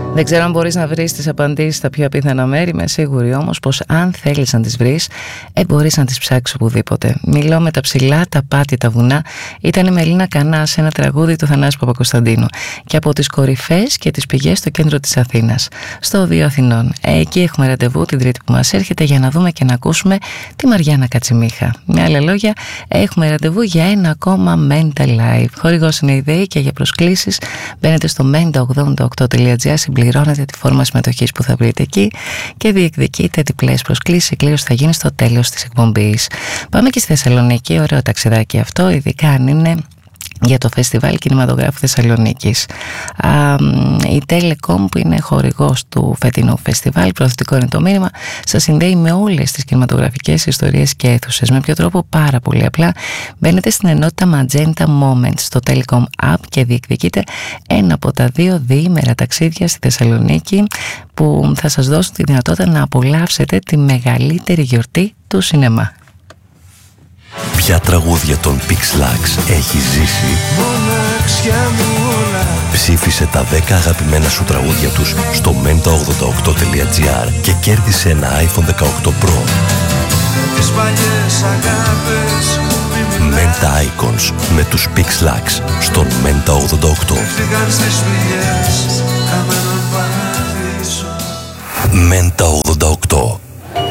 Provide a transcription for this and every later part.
Δεν ξέρω αν μπορείς να βρεις τις απαντήσεις στα πιο απίθανα μέρη. Είμαι σίγουρη όμως πως αν θέλεις να τις βρεις, μπορείς να τις ψάξεις οπουδήποτε. Μιλώ με τα ψηλά, τα πάτη, τα βουνά. Ήταν η Μελίνα Κανά σε ένα τραγούδι του Θανάση Παπακοσταντίνου. Και από τις κορυφές και τις πηγές στο κέντρο της Αθήνας, στο Οδείο Αθηνών. Εκεί έχουμε ραντεβού την Τρίτη που μας έρχεται για να δούμε και να ακούσουμε τη Μαριάννα Κατσιμίχα. Με άλλα λόγια, έχουμε ραντεβού για ένα ακόμα Mental Live. Χορηγός είναι η ΔΕΗ και για προσκλήσεις μπαίνετε στο menta88.gr, συμπληρώνετε τη φόρμα συμμετοχής που θα βρείτε εκεί και διεκδικείτε διπλές προσκλήσεις. Η κλήρωση θα γίνει στο τέλος της εκπομπής. Πάμε και στη Θεσσαλονίκη, ωραίο ταξιδάκι αυτό, ειδικά αν είναι για το Φεστιβάλ Κινηματογράφου Θεσσαλονίκης. Η Telecom, που είναι χορηγός του φετινού φεστιβάλ, προωθητικό είναι το μήνυμα, σας συνδέει με όλες τις κινηματογραφικές ιστορίες και αίθουσες. Με ποιο τρόπο? Πάρα πολύ απλά. Μπαίνετε στην ενότητα Magenta Moments στο Telecom App και διεκδικείτε ένα από τα 2 διήμερα ταξίδια στη Θεσσαλονίκη που θα σας δώσουν τη δυνατότητα να απολαύσετε τη μεγαλύτερη γιορτή του σινεμά. Ποια τραγούδια των Pixlax έχεις ζήσει? Ψήφισε τα 10 αγαπημένα σου τραγούδια τους στο menta88.gr και κέρδισε ένα iPhone 18 Pro. Menta Icons με τους Pixlax στον Menta 88. Menta 88.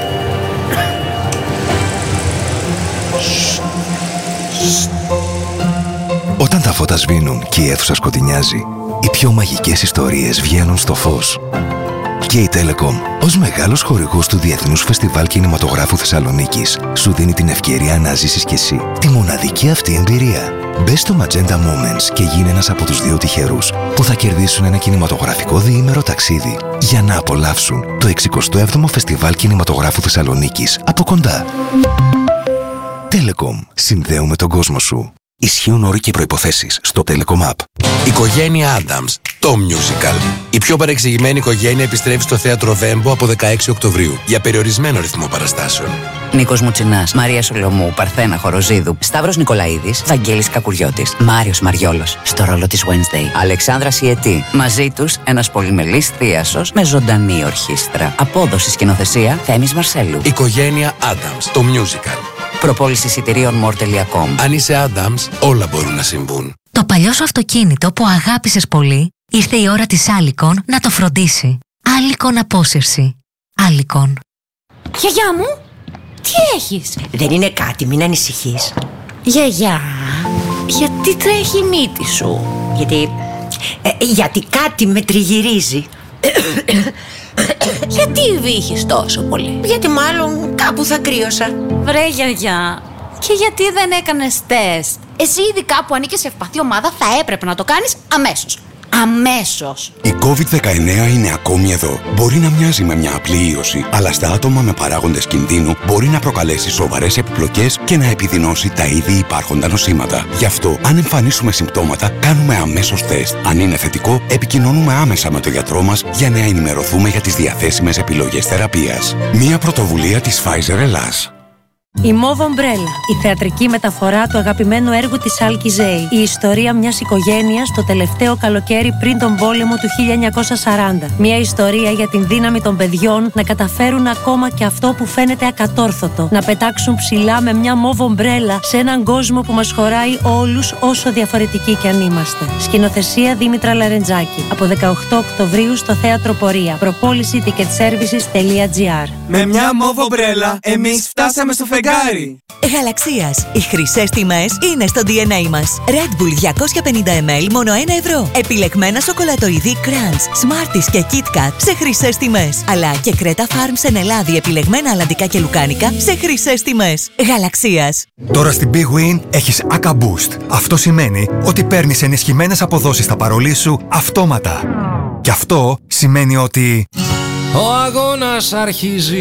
Όταν τα φώτα σβήνουν και η αίθουσα σκοτεινιάζει, οι πιο μαγικές ιστορίες βγαίνουν στο φως. Και η Telecom, ως μεγάλος χορηγός του Διεθνούς Φεστιβάλ Κινηματογράφου Θεσσαλονίκης, σου δίνει την ευκαιρία να ζήσεις κι εσύ τη μοναδική αυτή εμπειρία. Μπες στο Magenta Moments και γίνε ένας από τους 2 τυχερούς που θα κερδίσουν ένα κινηματογραφικό διήμερο ταξίδι για να απολαύσουν το 67ο Φεστιβάλ Κινηματογράφου Θεσσαλονίκης από κοντά. Telecom. Συνδέουμε τον κόσμο σου. Ισχύουν όροι και προϋποθέσεις στο Telecom App. Οικογένεια Adams, το musical. Η πιο παρεξηγημένη οικογένεια επιστρέφει στο θέατρο Βέμπο από 16 Οκτωβρίου για περιορισμένο ρυθμό παραστάσεων. Νίκος Μουτσινάς, Μαρία Σολομού, Παρθένα Χοροζίδου, Σταύρος Νικολαίδης, Βαγγέλης Κακουριώτης, Μάριος Μαριόλος στο ρόλο της Wednesday, Αλεξάνδρα Σιετή. Μαζί τους ένας πολυμελής θίασος με ζωντανή ορχήστρα. Απόδοση σκηνοθεσία Θέμης Μαρσέλου. Οικογένεια Adams, το musical. Προπόληση εισιτηρίων more.com. Αν είσαι Adams, όλα μπορούν να συμβούν. Το παλιό σου αυτοκίνητο που αγάπησες πολύ, ήρθε η ώρα της Alicon να το φροντίσει. Alicon απόσυρση. Alicon. Γιαγιά μου, τι έχεις? Δεν είναι κάτι, μην ανησυχείς. Γιαγιά, γιατί τρέχει η μύτη σου? Γιατί κάτι με τριγυρίζει. Γιατί βύχεις τόσο πολύ? Γιατί μάλλον κάπου θα κρύωσα. Βρε γιαγιά, και γιατί δεν έκανες τεστ? Εσύ ήδη κάπου ανήκες σε ευπαθή ομάδα, θα έπρεπε να το κάνεις αμέσως. Αμέσως. Η COVID-19 είναι ακόμη εδώ. Μπορεί να μοιάζει με μια απλή ίωση, αλλά στα άτομα με παράγοντες κινδύνου μπορεί να προκαλέσει σοβαρές επιπλοκές και να επιδεινώσει τα ήδη υπάρχοντα νοσήματα. Γι' αυτό, αν εμφανίσουμε συμπτώματα, κάνουμε αμέσως τεστ. Αν είναι θετικό, επικοινωνούμε άμεσα με τον γιατρό μας για να ενημερωθούμε για τις διαθέσιμες επιλογές θεραπείας. Μια πρωτοβουλία της Pfizer Ελλάς. Η Mauve Umbrella, η θεατρική μεταφορά του αγαπημένου έργου της Άλκη Ζέη. Η ιστορία μιας οικογένειας το τελευταίο καλοκαίρι πριν τον πόλεμο του 1940. Μια ιστορία για την δύναμη των παιδιών να καταφέρουν ακόμα και αυτό που φαίνεται ακατόρθωτο. Να πετάξουν ψηλά με μια Mauve Umbrella σε έναν κόσμο που μας χωράει όλους όσο διαφορετικοί κι αν είμαστε. Σκηνοθεσία Δήμητρα Λαρεντζάκη. Από 18 Οκτωβρίου στο Θέατρο Πορεία. Προπόληση ticketservices.gr. Με μια Mauve Umbrella εμείς φτάσαμε στο φεγγάρι. Γαλαξίας. Οι χρυσές τιμές είναι στο DNA μας. Red Bull 250 ml μόνο 1 ευρώ. Επιλεγμένα σοκολατοειδή Crunch, Smarties και KitKat σε χρυσές τιμές. Αλλά και Creta Farm σε νελάδι επιλεγμένα αλλαντικά και λουκάνικα σε χρυσές τιμές. Γαλαξίας. Τώρα στην Big Win έχεις ACA Boost. Αυτό σημαίνει ότι παίρνεις ενισχυμένες αποδόσεις στα παρολί σου αυτόματα. Και αυτό σημαίνει ότι ο αγώνας αρχίζει.